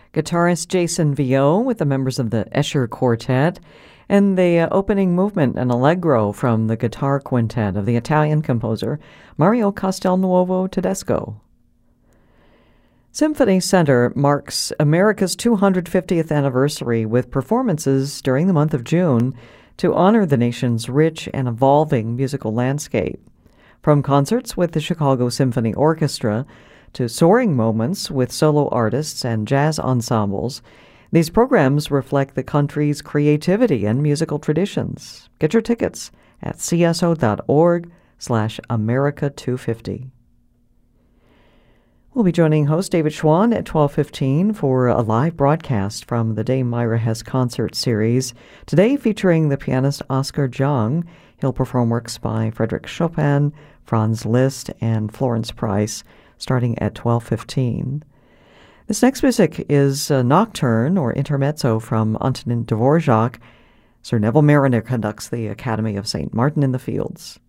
guitarist Jason Vio with the members of the Escher Quartet, and the opening movement, an allegro from the guitar quintet of the Italian composer Mario Castelnuovo Tedesco. Symphony Center marks America's 250th anniversary with performances during the month of June to honor the nation's rich and evolving musical landscape. From concerts with the Chicago Symphony Orchestra to soaring moments with solo artists and jazz ensembles, these programs reflect the country's creativity and musical traditions. Get your tickets at cso.org/America250. We'll be joining host David Schwann at 12:15 for a live broadcast from the Dame Myra Hess concert series, today featuring the pianist Oscar Jung. He'll perform works by Frédéric Chopin, Franz Liszt, and Florence Price, starting at 12:15. This next music is a nocturne or intermezzo from Antonin Dvorak. Sir Neville Marriner conducts the Academy of St. Martin in the Fields.